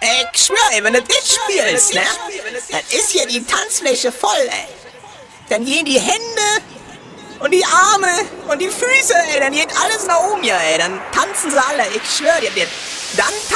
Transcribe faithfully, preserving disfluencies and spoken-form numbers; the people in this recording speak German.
Ey, ich schwör, ey, wenn du das spielst, ne? Dann ist hier die Tanzfläche voll, ey. Dann gehen die Hände und die Arme und die Füße, ey. Dann geht alles nach oben hier, ey. Dann tanzen sie alle, ich schwör dir. Dann tanzen